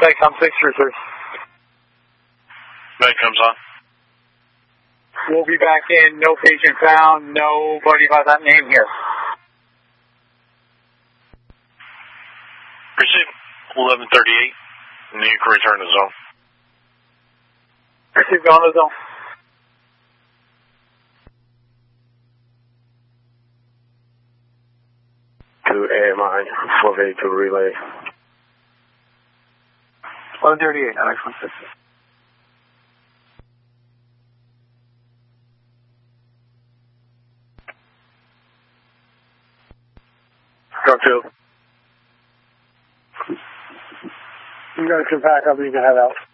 Medcom 6 reserve. Medcom's on. We'll be back in. No patient found. Nobody by that name here. Receive 1138. And you can return to zone. Receive, go on the zone. To AMI, 1282 relay. 1138, Alex 160. Drop 2. You guys can pack up and you can head out.